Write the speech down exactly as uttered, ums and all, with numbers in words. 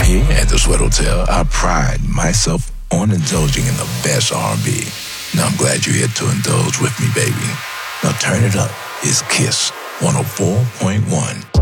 Here at the Sweat Hotel, I pride myself on indulging in the best R and B. Now I'm glad you're here to indulge with me, baby. Now turn it up. It's Kiss one oh four point one.